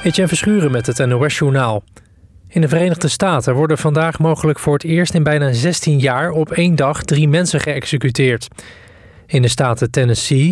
Etienne Verschuren met het NOS-journaal. In de Verenigde Staten worden vandaag mogelijk voor het eerst in bijna 16 jaar op één dag 3 mensen geëxecuteerd. In de staten Tennessee,